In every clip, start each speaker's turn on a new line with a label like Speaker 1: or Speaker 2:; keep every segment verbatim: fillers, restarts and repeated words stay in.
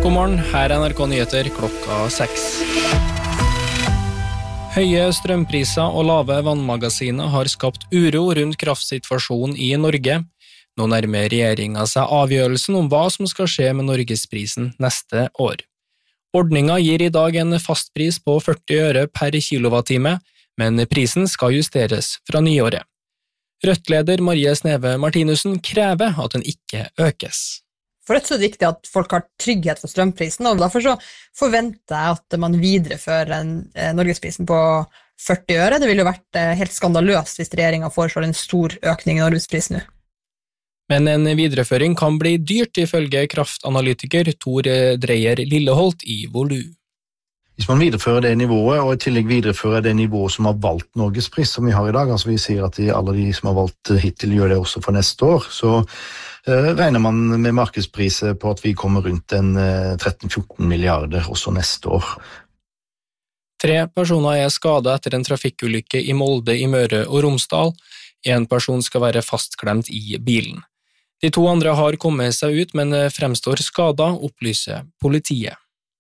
Speaker 1: God morgen, her er N R K Nyheter klokka seks. Høye strømpriser og lave vannmagasiner har skapt uro rundt kraftsituasjonen i Norge. Nå nærmer regjeringen seg avgjørelsen om hva som skal skje med Norgesprisen neste år. Ordningen gir i dag en fastpris på førti øre per kilowattime, men prisen skal justeres fra nyåret. Rødt-leder Marie Sneve Martinussen krever at den ikke økes.
Speaker 2: For Rødt så er det viktig at folk har trygghet for strømprisen, og derfor så forventer jeg at man viderefører en, eh, Norgesprisen på førti øre. Det ville jo vært eh, helt skandaløst hvis regjeringen foreslår en stor økning i Norgesprisen nå.
Speaker 1: Men en videreføring kan bli dyrt ifølge kraftanalytiker Tor Dreyer Lilleholt i Volue.
Speaker 3: Hvis man viderefører det nivået, og i tillegg viderefører det nivået som har valgt Norgespris, som vi har i dag, altså vi sier at de, alle de som har valgt hittil gjør det også for neste år, så eh, regner man med markedspriser på at vi kommer rundt en eh, tretten til fjorten milliarder også neste år.
Speaker 1: Tre personer er skadet etter en trafikkulykke i Molde i Møre og Romsdal. En person skal være fastklemt i bilen. De to andre har kommet seg ut, men fremstår skadet, opplyser politiet.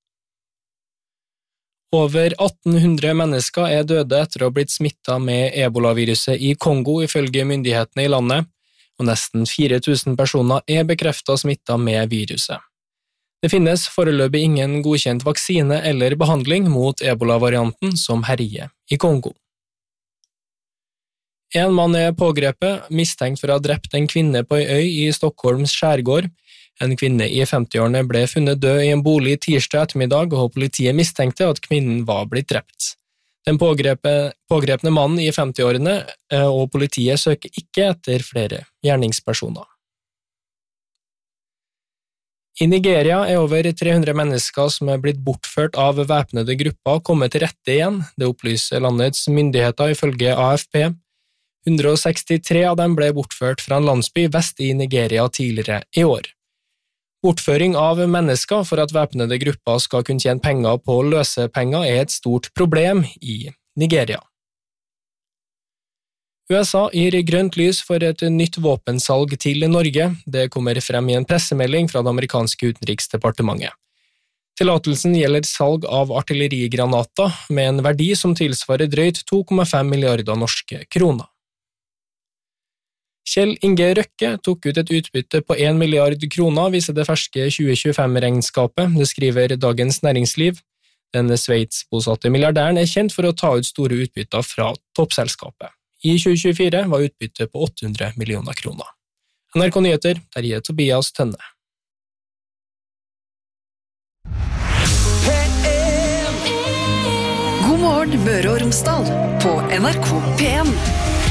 Speaker 1: Over atten hundre mennesker er døde etter å ha blitt smittet med ebola-viruset i Kongo ifølge myndighetene i landet, og nesten fire tusen personer er bekreftet smittet med viruset. Det finnes foreløpig ingen godkjent vaksine eller behandling mot ebola-varianten som herjer i Kongo. En mann er pågrepet, mistenkt for å ha drept en kvinne på en øy i Stockholms skjærgård. En kvinne i femtiårene ble funnet død i en bolig tirsdag ettermiddag, og politiet mistenkte at kvinnen var blitt drept. Den pågrepne mannen i femtiårene og politiet søker ikke etter flere gjerningspersoner. I Nigeria er over tre hundre mennesker som er blitt bortført av væpnede grupper kommet til rette igjen, det opplyser landets myndigheter ifølge A F P. hundre og sekstitre av dem ble bortført fra en landsby vest i Nigeria tidligere i år. Bortføring av mennesker for at væpnede grupper skal kunne tjene penger på å løse penger er et stort problem i Nigeria. U S A gir grønt lys for et nytt våpensalg til Norge. Det kommer frem i en pressemelding fra det amerikanske utenriksdepartementet. Tillatelsen gjelder salg av artillerigranater med en verdi som tilsvarer drøyt to komma fem milliarder norske kroner. Kjell Inge Røkke tok ut et utbytte på en milliard kroner, viser det ferske tjue tjuefem-regnskapet, det skriver Dagens Næringsliv. Den sveitsbosatte milliardæren er kjent for å ta ut store utbytter fra toppselskapet. I tjue tjuefire var utbyttet på åtte hundre millioner kroner. N R K Nyheter, Terje Tobias Tønne.
Speaker 4: God morgen, Møre og Romsdal, på N R K P en.